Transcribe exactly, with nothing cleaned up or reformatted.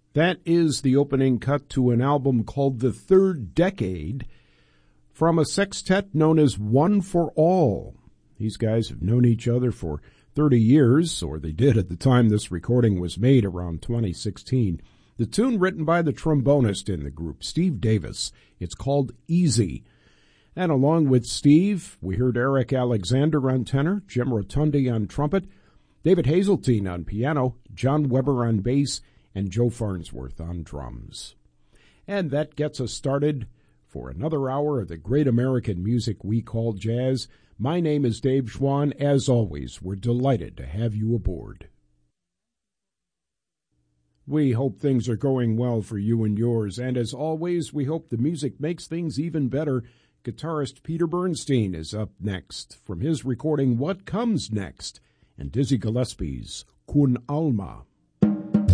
That is the opening cut to an album called The Third Decade from a sextet known as One for All. These guys have known each other for thirty years, or they did at the time this recording was made around twenty sixteen. The tune written by the trombonist in the group, Steve Davis. It's called Easy. And along with Steve, we heard Eric Alexander on tenor, Jim Rotundi on trumpet, David Hazeltine on piano, John Weber on bass, and Joe Farnsworth on drums. And that gets us started for another hour of the great American music we call jazz. My name is Dave Schwann. As always, we're delighted to have you aboard. We hope things are going well for you and yours, and as always, we hope the music makes things even better. Guitarist Peter Bernstein is up next from his recording What Comes Next, and Dizzy Gillespie's Kun Alma.